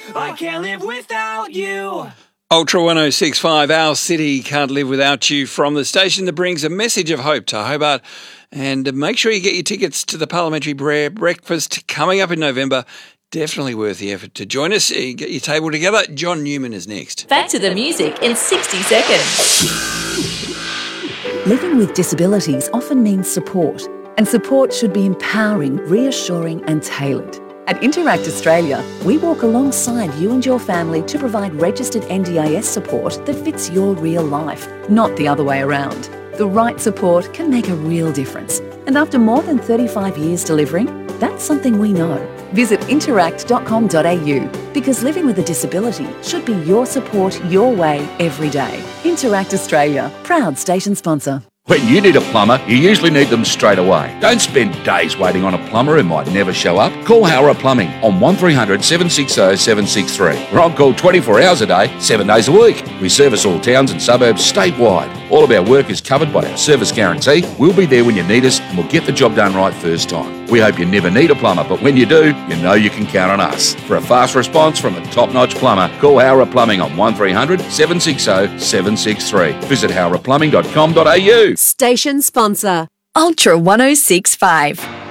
I can't live without you. Ultra 1065, Our City Can't Live Without You, from the station that brings a message of hope to Hobart. And make sure you get your tickets to the Parliamentary Breakfast coming up in November. Definitely worth the effort to join us. Get your table together. John Newman is next. Back to the music in 60 seconds. Living with disabilities often means support, and support should be empowering, reassuring and tailored. At Interact Australia, we walk alongside you and your family to provide registered NDIS support that fits your real life, not the other way around. The right support can make a real difference. And after more than 35 years delivering, that's something we know. Visit interact.com.au, because living with a disability should be your support your way every day. Interact Australia, proud station sponsor. When you need a plumber, you usually need them straight away. Don't spend days waiting on a plumber who might never show up. Call Howrah Plumbing on 1300 760 763. We're on call 24 hours a day, 7 days a week. We service all towns and suburbs statewide. All of our work is covered by our service guarantee. We'll be there when you need us, and we'll get the job done right first time. We hope you never need a plumber, but when you do, you know you can count on us. For a fast response from a top-notch plumber, call Howrah Plumbing on 1300 760 763. Visit howrahplumbing.com.au. Station sponsor, Ultra 1065.